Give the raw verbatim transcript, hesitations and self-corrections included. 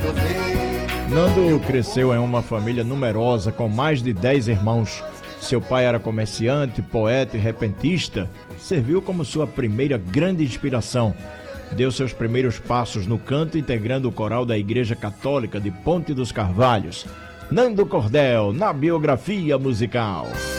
Nando cresceu em uma família numerosa com mais de dez irmãos. Seu pai era comerciante, poeta e repentista. Serviu como sua primeira grande inspiração. Deu seus primeiros passos no canto integrando o coral da Igreja Católica de Ponte dos Carvalhos. Nando Cordel, na biografia musical.